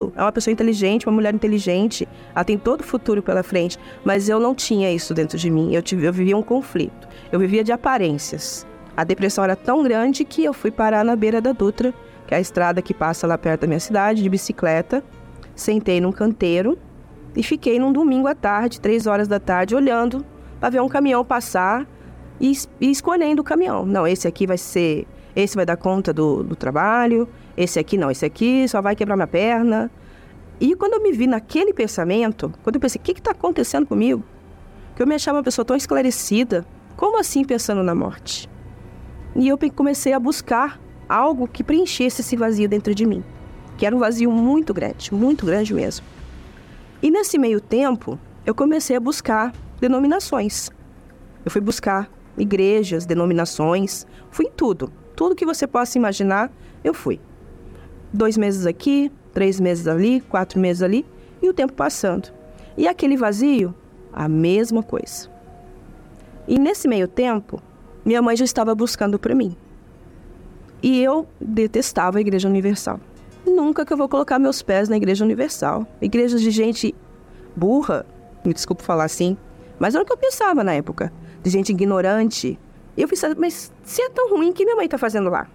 futuro. É uma pessoa inteligente, uma mulher inteligente. Ela tem todo o futuro pela frente. Mas eu não tinha isso dentro de mim. Eu vivia um conflito. Eu vivia de aparências. A depressão era tão grande que eu fui parar na beira da Dutra, que é a estrada que passa lá perto da minha cidade, de bicicleta. Sentei num canteiro e fiquei num domingo à tarde, 3 horas da tarde, olhando para ver um caminhão passar e escolhendo o caminhão. Não, esse aqui vai ser... Esse vai dar conta do trabalho, esse aqui não, esse aqui só vai quebrar minha perna. E quando eu me vi naquele pensamento, quando eu pensei, o que está acontecendo comigo? Que eu me achava uma pessoa tão esclarecida, como assim pensando na morte? E eu comecei a buscar algo que preenchesse esse vazio dentro de mim, que era um vazio muito grande mesmo. E nesse meio tempo, eu comecei a buscar denominações. Eu fui buscar igrejas, denominações, fui em tudo. Tudo que você possa imaginar, eu fui. 2 meses aqui, 3 meses ali, 4 meses ali, e o tempo passando. E aquele vazio, a mesma coisa. E nesse meio tempo, minha mãe já estava buscando para mim. E eu detestava a Igreja Universal. Nunca que eu vou colocar meus pés na Igreja Universal. Igrejas de gente burra, me desculpe falar assim, mas era o que eu pensava na época. De gente ignorante. E eu pensava, mas se é tão ruim, o que minha mãe está fazendo lá?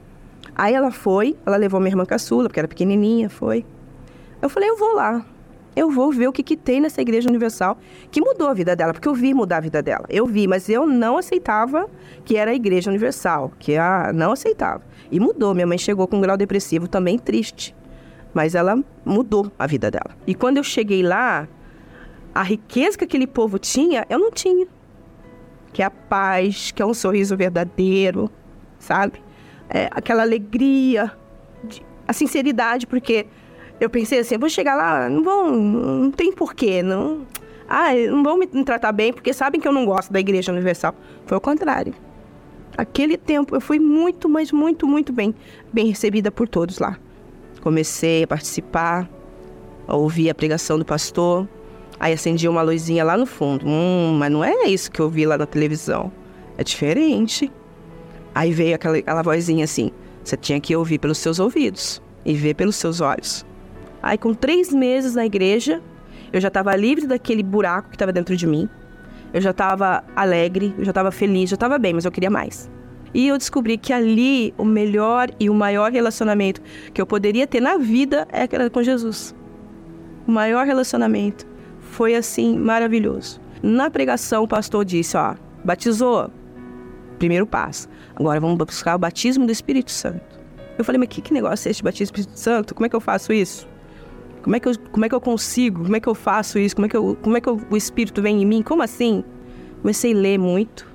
Aí ela levou minha irmã caçula, porque era pequenininha, foi. Eu falei, eu vou lá. Eu vou ver o que tem nessa Igreja Universal que mudou a vida dela, porque eu vi mudar a vida dela. Eu vi, mas eu não aceitava que era a Igreja Universal, não aceitava. E mudou, minha mãe chegou com um grau depressivo também triste, mas ela mudou a vida dela. E quando eu cheguei lá, a riqueza que aquele povo tinha, eu não tinha. Que é a paz, que é um sorriso verdadeiro, sabe? Aquela alegria, a sinceridade, porque eu pensei assim, eu vou chegar lá, não tem porquê, não vão me tratar bem, porque sabem que eu não gosto da Igreja Universal. Foi o contrário. Aquele tempo eu fui muito, mas muito, muito bem recebida por todos lá. Comecei a participar, a ouvir a pregação do pastor. Aí acendia uma luzinha lá no fundo. Mas não é isso que eu vi lá na televisão. É diferente. Aí veio aquela vozinha assim. Você tinha que ouvir pelos seus ouvidos e ver pelos seus olhos. Aí com 3 meses na igreja, eu já estava livre daquele buraco que estava dentro de mim. Eu já estava alegre, eu já estava feliz, já estava bem, mas eu queria mais. E eu descobri que ali o melhor e o maior relacionamento que eu poderia ter na vida era com Jesus. O maior relacionamento. Foi assim, maravilhoso. Na pregação, o pastor disse, batizou, primeiro passo. Agora vamos buscar o batismo do Espírito Santo. Eu falei, mas que negócio é esse batismo do Espírito Santo? Como é que eu faço isso? Como é que eu consigo? Como é que eu faço isso? Como é que o Espírito vem em mim? Como assim? Comecei a ler muito.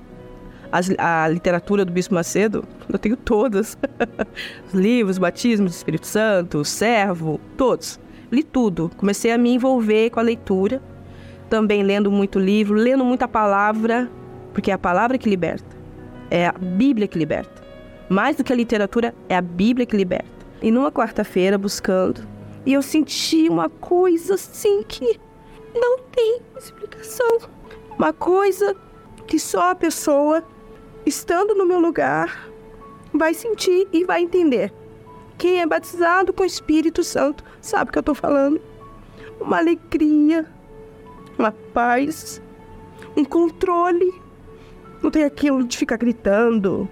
A literatura do Bispo Macedo, eu tenho todas. Os livros, batismo do Espírito Santo, o servo, todos. Li tudo. Comecei a me envolver com a leitura. Também lendo muito livro, lendo muita palavra, porque é a palavra que liberta. É a Bíblia que liberta. Mais do que a literatura, é a Bíblia que liberta. E numa quarta-feira, buscando, e eu senti uma coisa assim que não tem explicação. Uma coisa que só a pessoa, estando no meu lugar, vai sentir e vai entender. Quem é batizado com o Espírito Santo sabe o que eu estou falando. Uma alegria, uma paz, um controle. Não tem aquilo de ficar gritando,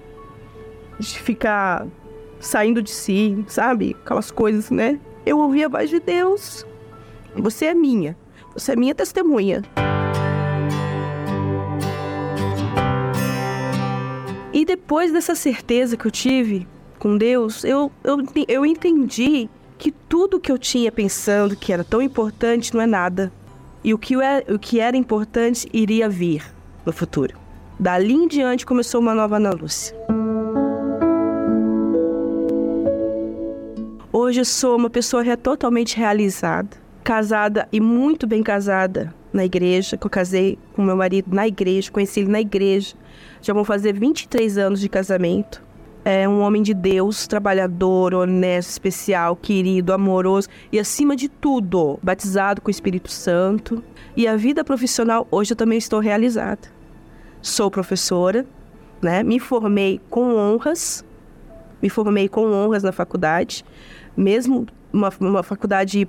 de ficar saindo de si, sabe? Aquelas coisas, né? Eu ouvi a voz de Deus. Você é minha testemunha. E depois dessa certeza que eu tive com Deus, eu entendi que tudo que eu tinha pensando que era tão importante não é nada. E o que era importante iria vir no futuro. Dali em diante começou uma nova Ana Lúcia. Hoje eu sou uma pessoa totalmente realizada, casada e muito bem casada na igreja, que eu casei com meu marido na igreja, conheci ele na igreja. Já vão fazer 23 anos de casamento. É um homem de Deus, trabalhador, honesto, especial, querido, amoroso e, acima de tudo, batizado com o Espírito Santo. E a vida profissional, hoje eu também estou realizada. Sou professora, né? Me formei com honras na faculdade, mesmo uma faculdade